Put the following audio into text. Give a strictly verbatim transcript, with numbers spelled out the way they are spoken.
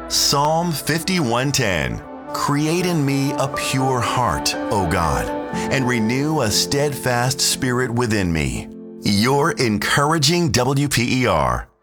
Psalm fifty-one ten. Create in me a pure heart, O God, and renew a steadfast spirit within me. Your encouraging W P E R.